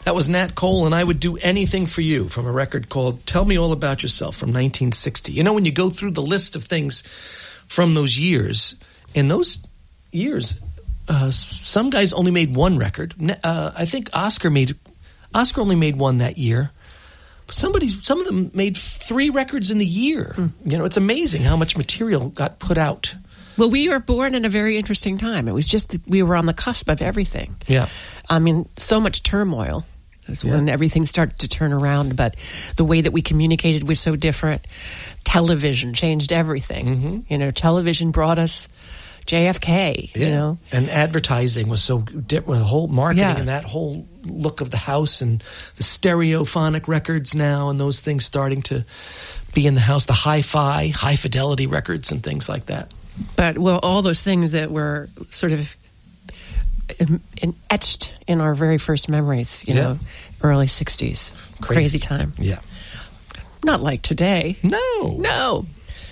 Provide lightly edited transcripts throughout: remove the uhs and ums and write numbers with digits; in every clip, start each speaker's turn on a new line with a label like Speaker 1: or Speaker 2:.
Speaker 1: That was Nat Cole and I Would Do Anything for You from a record called Tell Me All About Yourself from 1960. You know, when you go through the list of things from those years, in those years, some guys only made one record. I think Oscar only made one that year. But some of them made 3 records in the year. You know, it's amazing how much material got put out.
Speaker 2: Well, we were born in a very interesting time. It was just we were on the cusp of everything.
Speaker 1: Yeah.
Speaker 2: I mean, so much turmoil. That's when everything started to turn around, but the way that we communicated was so different. Television changed everything. Mm-hmm. You know, television brought us JFK, you know.
Speaker 1: And advertising was so different. The whole marketing and that whole look of the house and the stereophonic records now and those things starting to be in the house, the hi-fi, high-fidelity records and things like that.
Speaker 2: But, well, all those things that were sort of etched in our very first memories, you know, early 60s. Crazy time.
Speaker 1: Yeah.
Speaker 2: Not like today.
Speaker 1: No.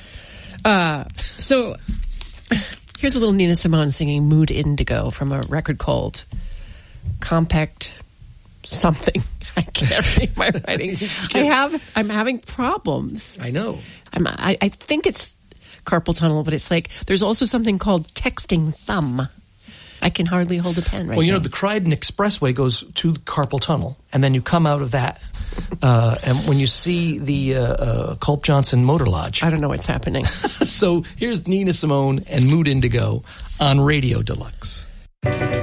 Speaker 2: So here's a little Nina Simone singing Mood Indigo from a record called Compact Something. I can't read my writing. I'm having problems.
Speaker 1: I know.
Speaker 2: I think it's carpal tunnel, but it's like there's also something called texting thumb. I can hardly hold a pen right now.
Speaker 1: Well, you know, the Croydon Expressway goes to the carpal tunnel, and then you come out of that. And when you see the Culp Johnson Motor Lodge.
Speaker 2: I don't know what's happening.
Speaker 1: So here's Nina Simone and Mood Indigo on Radio Deluxe.